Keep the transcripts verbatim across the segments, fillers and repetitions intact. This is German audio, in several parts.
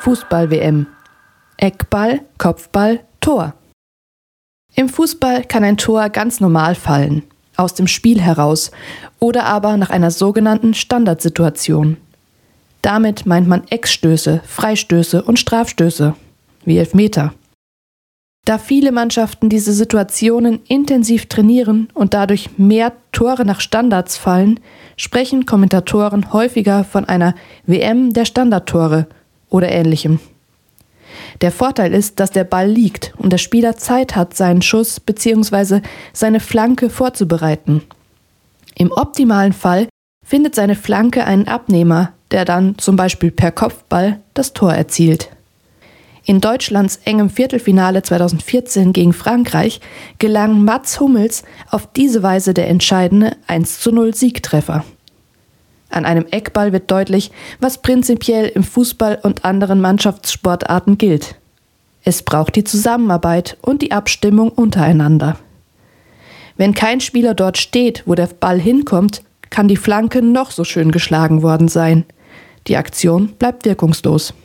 Fußball-W M. Eckball, Kopfball, Tor. Im Fußball kann ein Tor ganz normal fallen, aus dem Spiel heraus oder aber nach einer sogenannten Standardsituation. Damit meint man Eckstöße, Freistöße und Strafstöße, wie Elfmeter. Da viele Mannschaften diese Situationen intensiv trainieren und dadurch mehr Tore nach Standards fallen, sprechen Kommentatoren häufiger von einer W M der Standardtore oder Ähnlichem. Der Vorteil ist, dass der Ball liegt und der Spieler Zeit hat, seinen Schuss bzw. seine Flanke vorzubereiten. Im optimalen Fall findet seine Flanke einen Abnehmer, der dann zum Beispiel per Kopfball das Tor erzielt. In Deutschlands engem Viertelfinale zweitausendvierzehn gegen Frankreich gelang Mats Hummels auf diese Weise der entscheidende eins zu null Siegtreffer. An einem Eckball wird deutlich, was prinzipiell im Fußball und anderen Mannschaftssportarten gilt. Es braucht die Zusammenarbeit und die Abstimmung untereinander. Wenn kein Spieler dort steht, wo der Ball hinkommt, kann die Flanke noch so schön geschlagen worden sein. Die Aktion bleibt wirkungslos.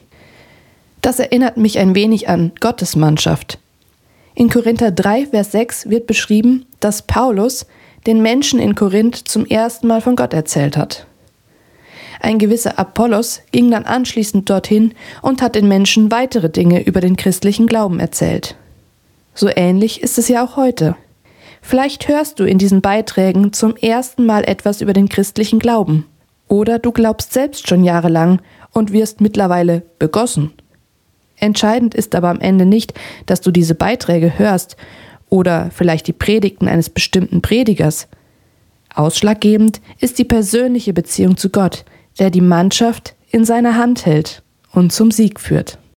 Das erinnert mich ein wenig an Gottes Mannschaft. In Korinther drei, Vers sechs wird beschrieben, dass Paulus den Menschen in Korinth zum ersten Mal von Gott erzählt hat. Ein gewisser Apollos ging dann anschließend dorthin und hat den Menschen weitere Dinge über den christlichen Glauben erzählt. So ähnlich ist es ja auch heute. Vielleicht hörst du in diesen Beiträgen zum ersten Mal etwas über den christlichen Glauben. Oder du glaubst selbst schon jahrelang und wirst mittlerweile begossen. Entscheidend ist aber am Ende nicht, dass du diese Beiträge hörst oder vielleicht die Predigten eines bestimmten Predigers. Ausschlaggebend ist die persönliche Beziehung zu Gott, der die Mannschaft in seiner Hand hält und zum Sieg führt.